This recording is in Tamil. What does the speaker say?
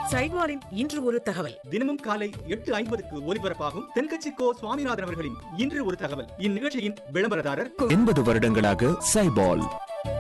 சைட்வாரின் இன்று ஒரு தகவல். தினமும் காலை 8:50க்கு ஒலிபரப்பாகும் தென்கட்சி கோ சுவாமிநாதன் அவர்களின் இன்று ஒரு தகவல். இந்நிகழ்ச்சியின் விளம்பரதாரர் 80 வருடங்களாக சைபால்.